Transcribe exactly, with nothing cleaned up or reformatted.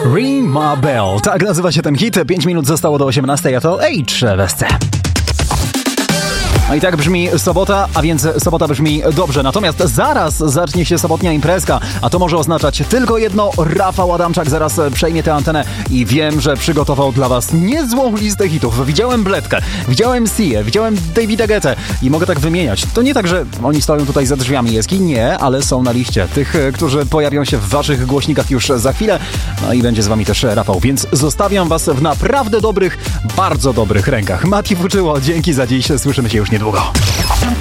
Ring My Bell. Tak nazywa się ten hit. pięć minut zostało do osiemnastej, a to H w S C. No i tak brzmi sobota, a więc sobota brzmi dobrze. Natomiast zaraz zacznie się sobotnia imprezka, a to może oznaczać tylko jedno. Rafał Adamczak zaraz przejmie tę antenę i wiem, że przygotował dla was niezłą listę hitów. Widziałem Bledkę, widziałem Się, widziałem Davida Guettę i mogę tak wymieniać. To nie tak, że oni stoją tutaj za drzwiami Jeski, nie, ale są na liście tych, którzy pojawią się w waszych głośnikach już za chwilę. No i będzie z wami też Rafał, więc zostawiam was w naprawdę dobrych, bardzo dobrych rękach. Mati Fuczyło, dzięki za dziś, słyszymy się już niedługo.